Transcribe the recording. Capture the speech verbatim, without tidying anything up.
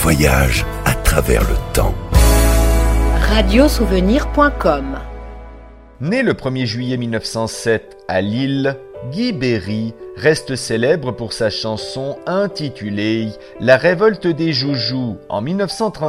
voyage à travers le temps. radiosouvenir point com. Né le premier juillet mille neuf cent sept à Lille, Guy Berry reste célèbre pour sa chanson intitulée « La révolte des Joujoux » en mille neuf cent trente-six.